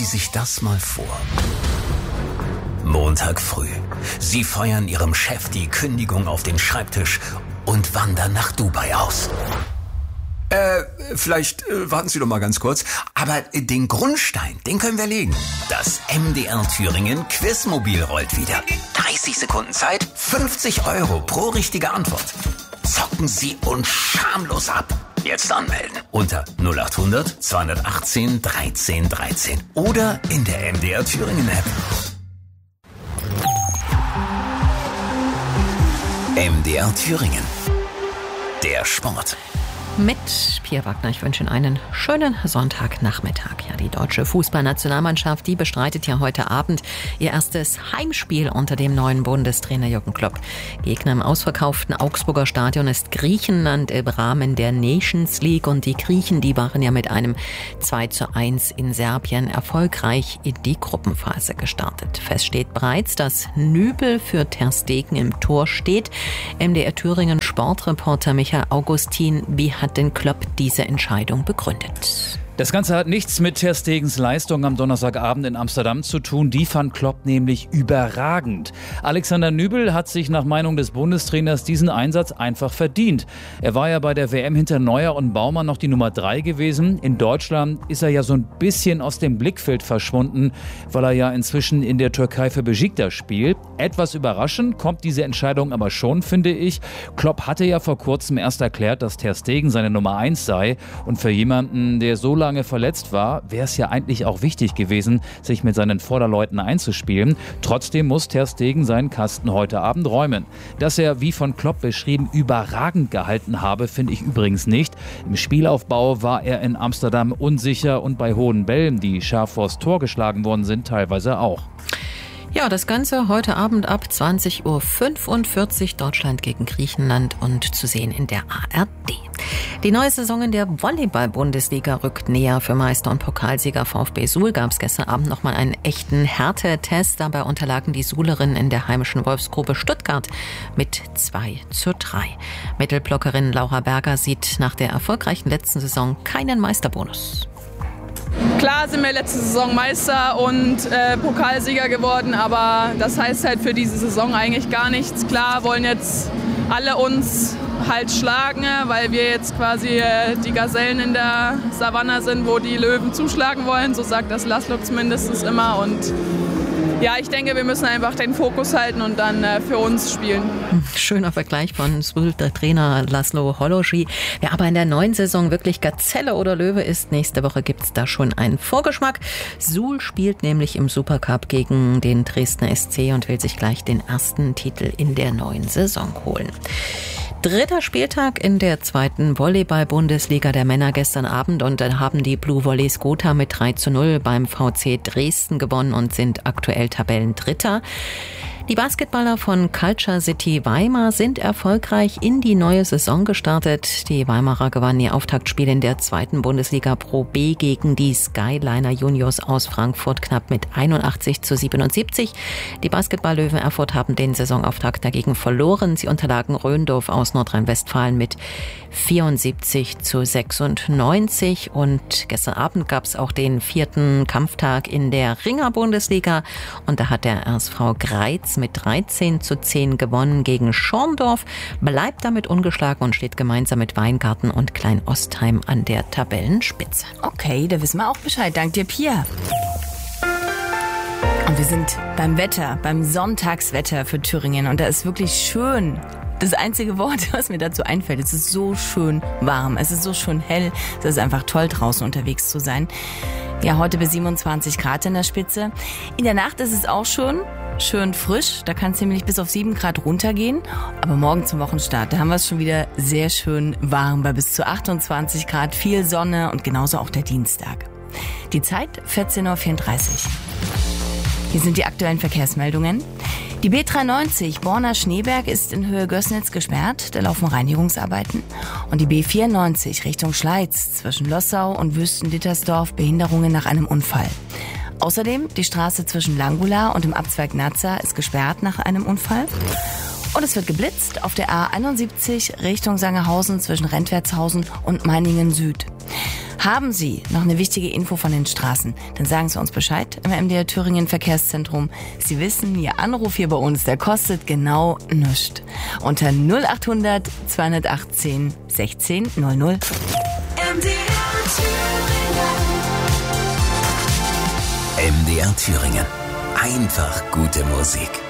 sich das mal vor. Montag früh. Sie feuern ihrem Chef die Kündigung auf den Schreibtisch und wandern nach Dubai aus. Vielleicht warten Sie doch mal ganz kurz. Aber den Grundstein, den können wir legen. Das MDR Thüringen Quizmobil rollt wieder. 30 Sekunden Zeit, 50 € pro richtige Antwort. Zocken Sie uns schamlos ab. Jetzt anmelden unter 0800 218 13 13 oder in der MDR Thüringen App. MDR Thüringen. Der Sport. Mit Pia Wagner. Ich wünsche Ihnen einen schönen Sonntagnachmittag. Ja, die deutsche Fußballnationalmannschaft, die bestreitet ja heute Abend ihr erstes Heimspiel unter dem neuen Bundestrainer Jürgen Klopp. Gegner im ausverkauften Augsburger Stadion ist Griechenland im Rahmen der Nations League. Und die Griechen, die waren ja mit einem 2:1 in Serbien erfolgreich in die Gruppenphase gestartet. Fest steht bereits, dass Nübel für Ter Stegen im Tor steht. MDR Thüringen Sportreporter Michael Augustin, wie hat denn Klopp diese Entscheidung begründet? Das Ganze hat nichts mit Ter Stegens Leistung am Donnerstagabend in Amsterdam zu tun. Die fand Klopp nämlich überragend. Alexander Nübel hat sich nach Meinung des Bundestrainers diesen Einsatz einfach verdient. Er war ja bei der WM hinter Neuer und Baumann noch die Nummer 3 gewesen. In Deutschland ist er ja so ein bisschen aus dem Blickfeld verschwunden, weil er ja inzwischen in der Türkei für Beşiktaş spielt. Etwas überraschend kommt diese Entscheidung aber schon, finde ich. Klopp hatte ja vor kurzem erst erklärt, dass Ter Stegen seine Nummer 1 sei. Und für jemanden, der so lange verletzt war, wäre es ja eigentlich auch wichtig gewesen, sich mit seinen Vorderleuten einzuspielen. Trotzdem muss Ter Stegen seinen Kasten heute Abend räumen. Dass er, wie von Klopp beschrieben, überragend gehalten habe, finde ich übrigens nicht. Im Spielaufbau war er in Amsterdam unsicher und bei hohen Bällen, die scharf vors Tor geschlagen worden sind, teilweise auch. Ja, das Ganze heute Abend ab 20:45 Uhr Deutschland gegen Griechenland und zu sehen in der ARD. Die neue Saison in der Volleyball-Bundesliga rückt näher. Für Meister und Pokalsieger VfB Suhl gab es gestern Abend nochmal einen echten Härtetest. Dabei unterlagen die Suhlerinnen in der heimischen Wolfsgrube Stuttgart mit 2:3. Mittelblockerin Laura Berger sieht nach der erfolgreichen letzten Saison keinen Meisterbonus. Klar sind wir letzte Saison Meister und Pokalsieger geworden, aber das heißt halt für diese Saison eigentlich gar nichts. Klar wollen jetzt alle uns halt schlagen, weil wir jetzt quasi die Gazellen in der Savanne sind, wo die Löwen zuschlagen wollen. So sagt das Laszlo zumindest immer. Und ja, ich denke, wir müssen einfach den Fokus halten und dann für uns spielen. Schöner Vergleich von Suhl, der Trainer Laszlo Holoschi. Wer aber in der neuen Saison wirklich Gazelle oder Löwe ist, nächste Woche gibt es da schon einen Vorgeschmack. Suhl spielt nämlich im Supercup gegen den Dresdner SC und will sich gleich den ersten Titel in der neuen Saison holen. Dritter Spieltag in der zweiten Volleyball-Bundesliga der Männer gestern Abend und dann haben die Blue Volleys Gotha mit 3:0 beim VC Dresden gewonnen und sind aktuell Tabellendritter. Die Basketballer von Culture City Weimar sind erfolgreich in die neue Saison gestartet. Die Weimarer gewannen ihr Auftaktspiel in der zweiten Bundesliga Pro B gegen die Skyliner Juniors aus Frankfurt knapp mit 81:77. Die Basketball-Löwen Erfurt haben den Saisonauftakt dagegen verloren. Sie unterlagen Röndorf aus Nordrhein-Westfalen mit 74:96. Und gestern Abend gab es auch den 4. Kampftag in der Ringer-Bundesliga. Und da hat der RSV Greiz mit 13:10 gewonnen gegen Schorndorf, bleibt damit ungeschlagen und steht gemeinsam mit Weingarten und Klein-Ostheim an der Tabellenspitze. Okay, da wissen wir auch Bescheid. Dank dir, Pia. Und wir sind beim Wetter, beim Sonntagswetter für Thüringen. Und da ist wirklich schön. Das einzige Wort, was mir dazu einfällt, es ist so schön warm, es ist so schön hell, es ist einfach toll, draußen unterwegs zu sein. Ja, heute bis 27 Grad in der Spitze. In der Nacht ist es auch schön frisch, da kann es nämlich bis auf 7 Grad runtergehen. Aber morgen zum Wochenstart, da haben wir es schon wieder sehr schön warm, bei bis zu 28 Grad, viel Sonne und genauso auch der Dienstag. Die Zeit 14:34 Uhr. Hier sind die aktuellen Verkehrsmeldungen. Die B93 Borna-Schneeberg ist in Höhe Gößnitz gesperrt. Da laufen Reinigungsarbeiten. Und die B94 Richtung Schleiz zwischen Lossau und Wüsten-Dittersdorf Behinderungen nach einem Unfall. Außerdem die Straße zwischen Langula und dem Abzweig Nazza ist gesperrt nach einem Unfall. Und es wird geblitzt auf der A71 Richtung Sangerhausen zwischen Rentwertshausen und Meiningen Süd. Haben Sie noch eine wichtige Info von den Straßen, dann sagen Sie uns Bescheid im MDR Thüringen Verkehrszentrum. Sie wissen, Ihr Anruf hier bei uns, der kostet genau nichts. Unter 0800 218 16 00. MDR Thüringen. MDR Thüringen. Einfach gute Musik.